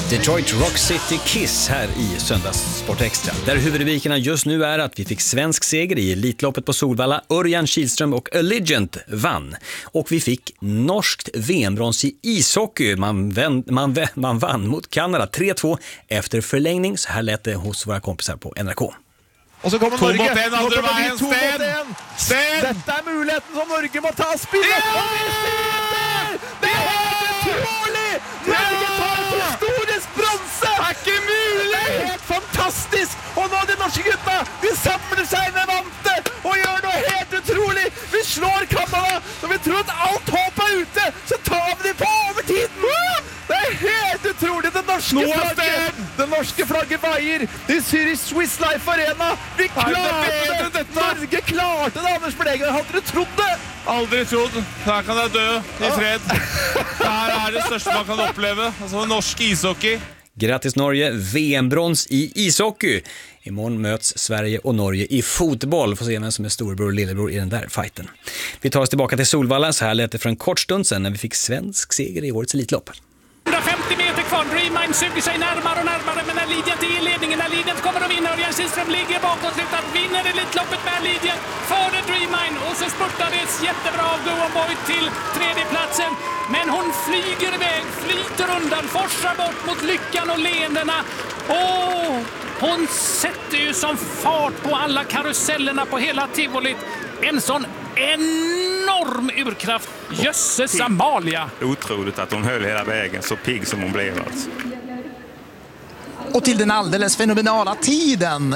Detroit Rock City Kiss här i Söndagssport Extra. Där huvudrubrikerna just nu är att vi fick svensk seger i Elitloppet på Solvalla. Örjan Kihlström och Allegiant vann. Och vi fick norskt VM-brons i ishockey. Man vann mot Kanada 3-2 efter förlängning. Så här lät det hos våra kompisar på NRK. Och så kommer Norge. Mot en, andra vägen, Sten! Detta är möjligheten som Norge må ta spillet. Ja! Det är helt otroligt! Norge tar ett historiskt bronse! Tack Emil! Det är helt fantastiskt! Och nu de norska gutta, vi samlar sig med vante och gör något helt otroligt. Vi slår Kanada och vi tror att allt hopp är ute, så tar vi det på övertiden. Det är helt otroligt, den norska flagget vajer. Det är Zürich Swiss Life Arena. Vi klarade det! Norge klarade det, Anders Berger. Hade du trott det? Aldrig trodd. Här kan jag dö i fred. Det här är det största man kan uppleva. Alltså norsk ishockey. Grattis Norge, VM-brons i ishockey. Imorgon möts Sverige och Norge i fotboll. Får se vem som är storbror och lillebror i den där fighten. Vi tar oss tillbaka till Solvalla. Så här lät det för en kort stund sedan när vi fick svensk seger i årets Elitlopp. 150 meter kvar, Dreamline suger sig närmare och närmare, men Allegiant är i ledningen. Allegiant kommer att vinna, Örjan Kihlström ligger bakom slutet, vinner Elitloppet med Allegiant före Dreamline, och så spurtar det jättebra av Go On Boy till tredjeplatsen, men hon flyger iväg, flyter undan, forsar bort mot lyckan och leendena. Hon sätter ju som fart på alla karusellerna på hela tivolit. En sån enorm urkraft. Jösses Amalia. Otroligt att hon höll hela vägen, så pigg som hon blev alltså. Och till den alldeles fenomenala tiden,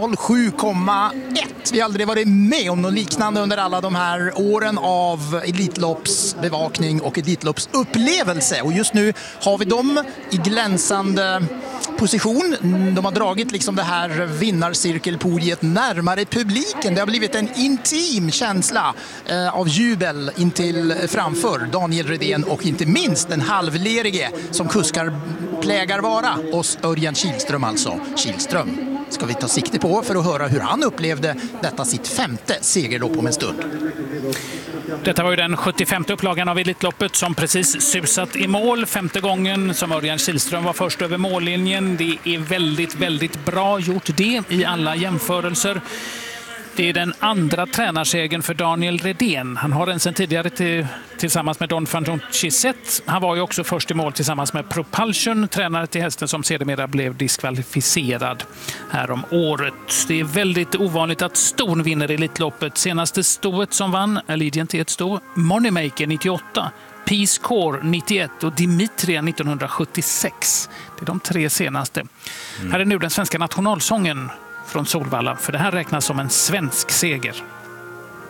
1:07,1. Vi har aldrig varit med om något liknande under alla de här åren av Elitloppsbevakning och Elitloppsupplevelse. Och just nu har vi dem i glänsande position. De har dragit liksom det här vinnarcirkelpodiet närmare publiken. Det har blivit en intim känsla av jubel intill framför Daniel Redén och inte minst den halvlerige som kuskar plägar vara oss Örjan Kihlström alltså. Kihlström ska vi ta sikte på för att höra hur han upplevde detta sitt 5:e segerlopp om en stund. Detta var ju den 75:e upplagan av Elitloppet som precis susat i mål. 5:e gången som Örjan Kihlström var först över mållinjen. Det är väldigt, väldigt bra gjort det i alla jämförelser. Det är den andra tränarsegern för Daniel Redén. Han har en sedan tidigare tillsammans med Don van Chisette. Han var ju också först i mål tillsammans med Propulsion, tränare till hästen som sedermera blev diskvalificerad här om året. Det är väldigt ovanligt att ston vinner Elitloppet. Senaste stoet som vann, Allegiant är ett sto, Moneymaker 98, Peace Corps 91 och Dimitria 1976. Det är de tre senaste. Här är nu den svenska nationalsången från Solvalla, för det här räknas som en svensk seger.